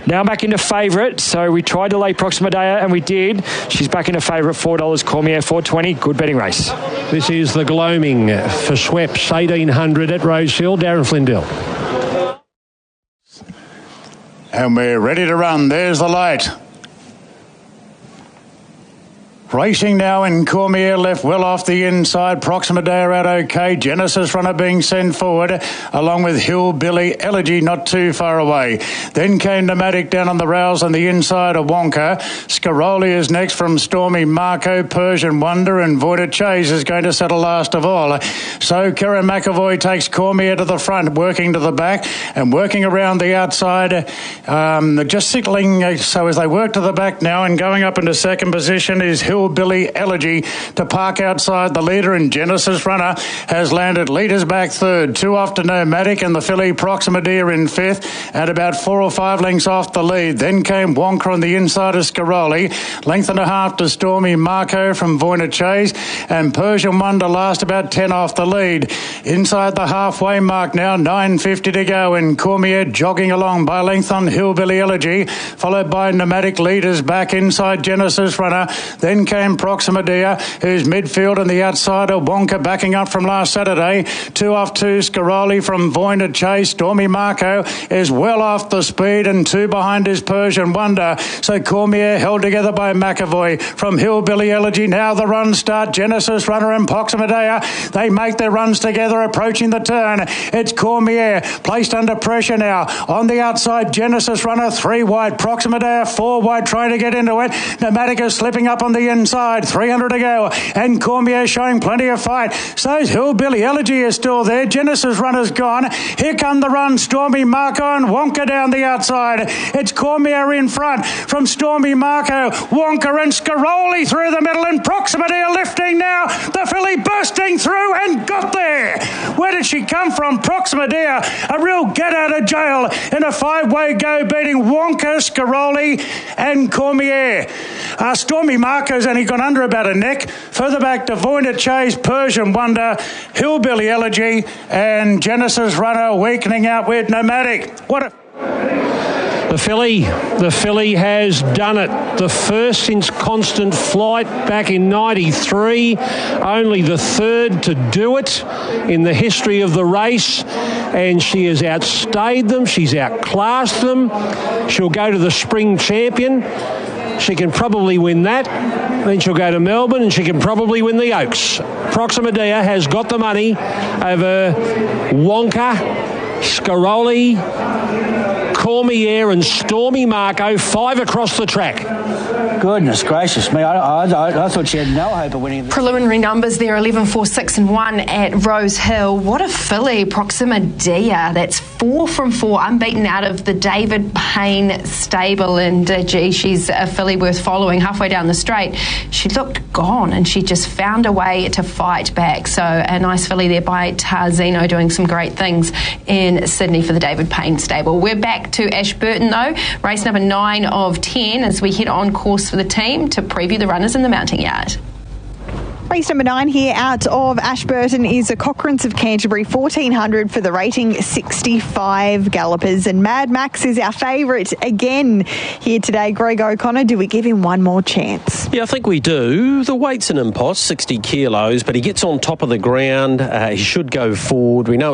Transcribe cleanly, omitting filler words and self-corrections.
Now back into favourite. So we tried to lay Proxima Dea and we did. She's back into favourite, $4. Cormier, $4.20. Good betting race. This is the Gloaming for Schweppes, 1,800 at Rosehill. Darren Flindell. And we're ready to run. There's the light. Racing now in Cormier, left well off the inside. Proxima Dea out okay. Genesis Runner being sent forward, along with Hillbilly Elegy not too far away. Then came Nomadic down on the rails on the inside of Wonka. Scaroli is next from Stormy Marco. Persian Wonder and Voida Chase is going to settle last of all. So Karen McAvoy takes Cormier to the front, working to the back and working around the outside. Just signalling, so as they work to the back now and going up into second position is Hillbilly Elegy to park outside the leader, and Genesis Runner has landed leaders back third. 2 off to Nomadic and the filly Proxima Dea in fifth at about 4 or 5 lengths off the lead. Then came Wonka on the inside of Scaroli. Length and a half to Stormy Marco from Voina Chase, and Persian Wonder last about 10 off the lead. Inside the halfway mark now, 9.50 to go, and Cormier jogging along by length on Hillbilly Elegy, followed by Nomadic leaders back inside Genesis Runner. Then came Proxima Dea, who's midfield on the outside of Wonka, backing up from last Saturday. 2 off to Scaroli from Voina Chase. Stormy Marco is well off the speed, and 2 behind is Persian Wonder. So Cormier held together by McAvoy from Hillbilly Elegy. Now the runs start. Genesis Runner and Proxima Dea, they make their runs together, approaching the turn. It's Cormier placed under pressure now. On the outside, Genesis Runner 3 wide. Proxima Dea 4 wide, trying to get into it. Nomadic is slipping up on the inside. 300 to go, and Cormier showing plenty of fight. So's Hillbilly Elegy is still there. Genesis Runner's gone. Here come the run. Stormy Marco and Wonka down the outside. It's Cormier in front from Stormy Marco. Wonka and Scaroli through the middle, and Proxima Dea lifting now. The filly bursting through and got there. Where did she come from? Proxima Dea, a real get out of jail in a 5-way go, beating Wonka, Scaroli and Cormier. Stormy Marco's only gone under about a neck. Further back to Voina Chase, Persian Wonder, Hillbilly Elegy, and Genesis Runner weakening out with Nomadic. The filly has done it. The first since Constant Flight back in 93. Only the third to do it in the history of the race. And she has outstayed them. She's outclassed them. She'll go to the Spring Champion. She can probably win that. Then she'll go to Melbourne and she can probably win the Oaks. Proxima Dea has got the money over Wonka, Scaroli, Cormier and Stormy Marco, 5 across the track. Goodness gracious me, I thought she had no hope of winning. Preliminary numbers there, 11, 4, 6 and 1 at Rose Hill. What a filly, Proxima Dea. That's 4 from 4, unbeaten out of the David Payne stable, and she's a filly worth following. Halfway down the straight, she looked gone and she just found a way to fight back. So a nice filly there by Tarzino, doing some great things in Sydney for the David Payne stable. We're back to Ashburton though, race number 9 of 10, as we head on course for the team to preview the runners in the mounting yard. Race number 9 here out of Ashburton is a Cochrane's of Canterbury, 1400 for the rating, 65 gallopers, and Mad Max is our favourite again here today. Greg O'Connor, do we give him one more chance? Yeah, I think we do. The weight's an impost, 60 kilos, but he gets on top of the ground. He should go forward. We know